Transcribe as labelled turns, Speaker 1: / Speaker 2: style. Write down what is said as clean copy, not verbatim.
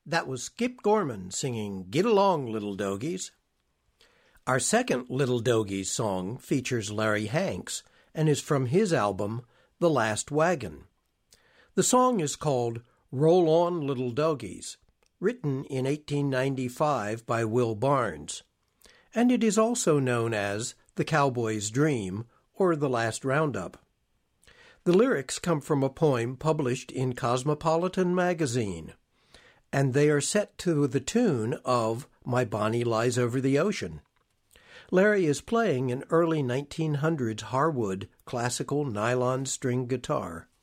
Speaker 1: That was Skip Gorman singing Get Along, Little Dogies. Our second Little Dogies song features Larry Hanks and is from his album, The Last Wagon. The song is called Roll On, Little Dogies, written in 1895 by Will Barnes, and it is also known as The Cowboy's Dream or The Last Roundup. The lyrics come from a poem published in Cosmopolitan magazine, and they are set to the tune of My Bonnie Lies Over the Ocean. Larry is playing an early 1900s Harwood classical nylon string guitar.